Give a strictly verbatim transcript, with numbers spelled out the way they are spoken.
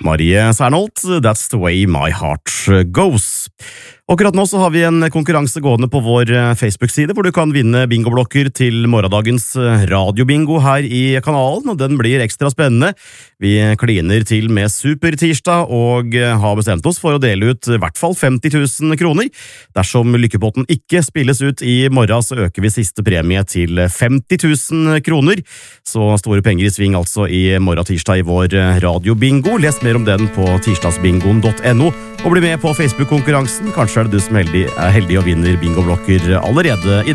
Marie Sernholt, That's the way my heart goes. Akkurat nå så har vi en konkurranse gående på vår Facebook-side, hvor du kan vinne bingoblokker til morgendagens radiobingo her i kanalen, og den blir ekstra spennende. Vi kliner til med Supertirsdag, og har bestemt oss for å dele ut i hvert fall femti tusen kroner. Dersom lykkepotten ikke spilles ut i morgen, så øker vi siste premie til femti tusen kroner. Så store penger i sving altså i morgen tirsdag i vår radiobingo. Les mer om den på tirsdagsbingoen punktum no, og bli med på Facebook-konkurransen. Kanskje er det du som er heldig, er heldig og vinner bingoblokker allerede i